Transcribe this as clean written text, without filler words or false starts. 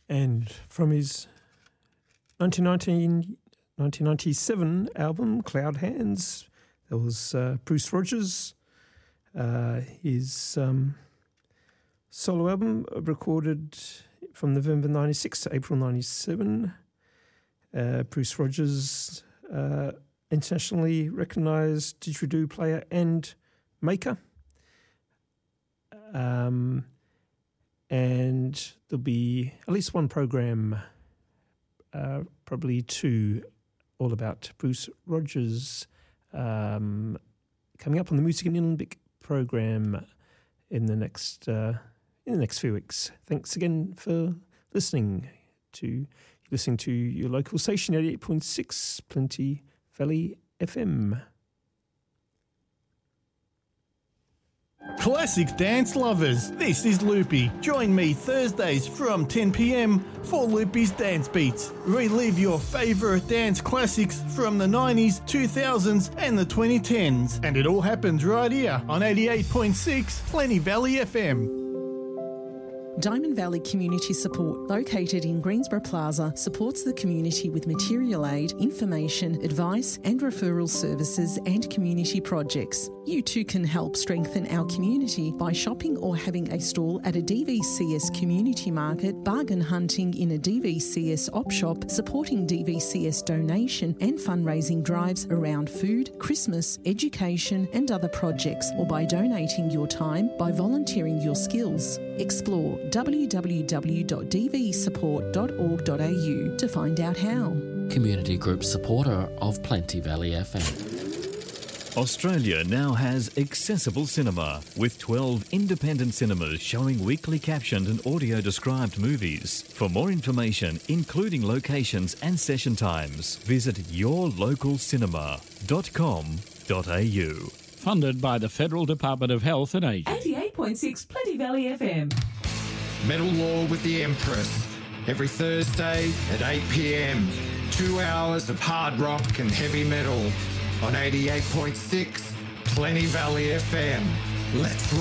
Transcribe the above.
And from his 1997 album, Cloud Hands, there was Bruce Rogers. His solo album recorded from November 96 to April 97. Bruce Rogers, internationally recognised didgeridoo player and maker. And there'll be at least one program, probably two, all about Bruce Rogers, coming up on the Music in Inulik program in the next few weeks. Thanks again for listening to your local station, 88.6 Plenty Valley FM. Classic dance lovers, this is Loopy. Join me Thursdays from 10 p.m. for Loopy's Dance Beats. Relive your favourite dance classics from the 90s, 2000s and the 2010s. And it all happens right here on 88.6 Plenty Valley FM. Diamond Valley Community Support, located in Greensboro Plaza, supports the community with material aid, information, advice and referral services and community projects. You too can help strengthen our community by shopping or having a stall at a DVCS community market, bargain hunting in a DVCS op shop, supporting DVCS donation and fundraising drives around food, Christmas, education and other projects, or by donating your time by volunteering your skills. Explore www.dvsupport.org.au to find out how. Community group supporter of Plenty Valley FM. Australia now has accessible cinema, with 12 independent cinemas showing weekly captioned and audio-described movies. For more information, including locations and session times, visit yourlocalcinema.com.au. Funded by the Federal Department of Health and Ageing. 88.6 Plenty Valley FM. Metal Law with the Empress. Every Thursday at 8 p.m. 2 hours of hard rock and heavy metal on 88.6 Plenty Valley FM. Let's